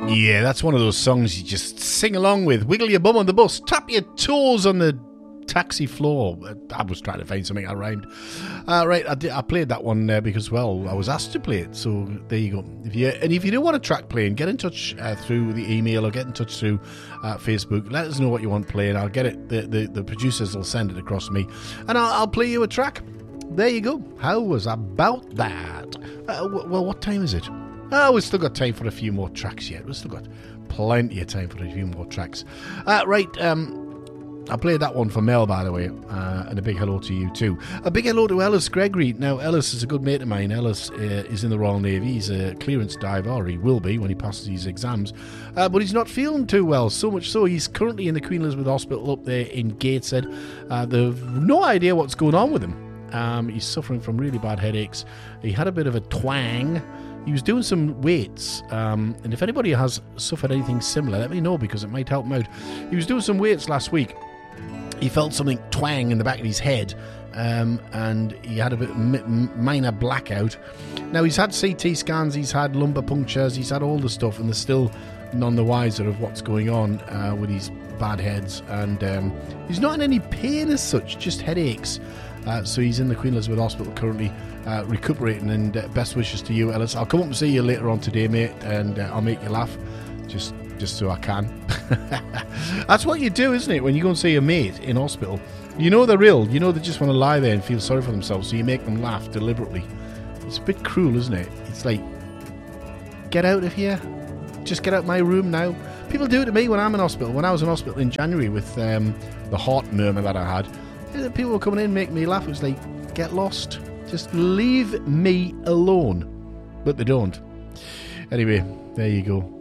Yeah, that's one of those songs you just sing along with. Wiggle your bum on the bus, tap your toes on the taxi floor. I was trying to find something that rhymed. Right, I played that one because, well, I was asked to play it. So there you go. If you do want a track playing, get in touch through the email or get in touch through Facebook. Let us know what you want playing. I'll get it. The producers will send it across to me, and I'll play you a track. There you go. How was about that? Well, what time is it? Oh, we've still got time for a few more tracks yet. We've still got plenty of time for a few more tracks. Right, I played that one for Mel, by the way, and a big hello to you too. A big hello to Ellis Gregory. Now, Ellis is a good mate of mine. Ellis is in the Royal Navy. He's a clearance diver, or he will be when he passes his exams. But he's not feeling too well, so much so he's currently in the Queen Elizabeth Hospital up there in Gateshead. They've no idea what's going on with him. He's suffering from really bad headaches. He had a bit of a twang. He was doing some weights, and if anybody has suffered anything similar, let me know because it might help him out. He was doing some weights last week. He felt something twang in the back of his head, and he had a bit minor blackout. Now, he's had CT scans, he's had lumbar punctures, he's had all the stuff, and they're still none the wiser of what's going on with his bad heads. And he's not in any pain as such, just headaches. So he's in the Queen Elizabeth Hospital currently recuperating, and best wishes to you, Ellis. I'll come up and see you later on today, mate, and I'll make you laugh just so I can. That's what you do, isn't it, when you go and see a mate in hospital? You know they're ill, you know they just want to lie there and feel sorry for themselves, so you make them laugh deliberately. It's a bit cruel, isn't it? It's like, get out of here, just get out of my room now. People do it to me when I'm in hospital. When I was in hospital in January with the heart murmur that I had, people were coming in making me laugh. It was like, get lost, just leave me alone. But they don't. Anyway, there you go.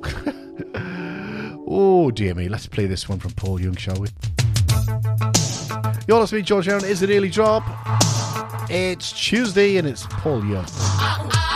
Oh dear me, let's play this one from Paul Young, shall we? You're listening to George Aaron. Is the Daily Drop. It's Tuesday and it's Paul Young.